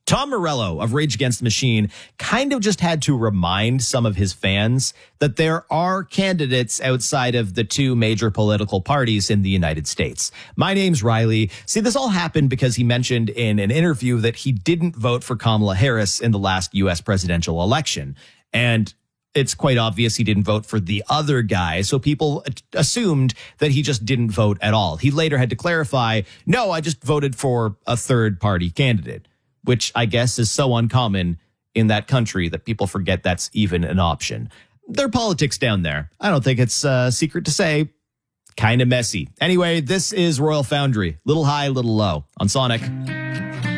Tom Morello of Rage Against the Machine kind of just had to remind some of his fans that there are candidates outside of the two major political parties in the United States. My name's Riley. See, this all happened because he mentioned in an interview that he didn't vote for Kamala Harris in the last U.S. presidential election. And it's quite obvious he didn't vote for the other guy, so people assumed that he just didn't vote at all. He later had to clarify, no, I just voted for a third-party candidate, which I guess is so uncommon in that country that people forget that's even an option. Their politics down there, I don't think it's a secret to say, kind of messy. Anyway, this is Royal Foundry. Little high, little low on Sonic.